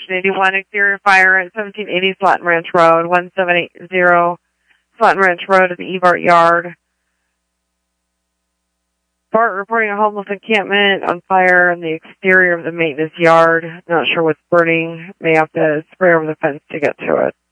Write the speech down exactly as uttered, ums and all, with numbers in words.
Section eighty-one, exterior fire at seventeen eighty Slaughton Ranch Road, one seven eight zero Slaughton Ranch Road at the Ebart Yard. Bart reporting a homeless encampment on fire in the exterior of the maintenance yard. Not sure what's burning. May have to spray over the fence to get to it.